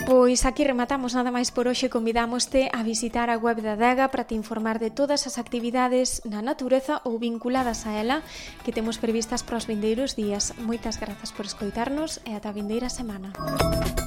Pois aquí rematamos nada máis por hoxe. Convidámoste a visitar a web da Adega para te informar de todas as actividades na natureza ou vinculadas a ela que temos previstas para os vindeiros días. Moitas grazas por escoitarnos e ata a vindeira semana.